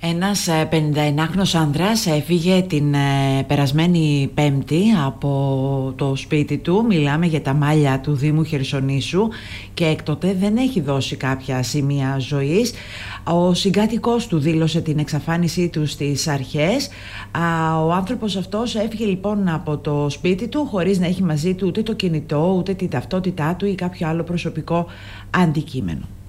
Ένας 59χρονος άνδρας έφυγε την περασμένη Πέμπτη από το σπίτι του. Μιλάμε για τα Μάλια του Δήμου Χερσονήσου και έκτοτε δεν έχει δώσει κάποια σημεία ζωής. Ο συγκάτοικός του δήλωσε την εξαφάνισή του στις αρχές. Ο άνθρωπος αυτός έφυγε λοιπόν από το σπίτι του χωρίς να έχει μαζί του ούτε το κινητό, ούτε την ταυτότητά του ή κάποιο άλλο προσωπικό αντικείμενο.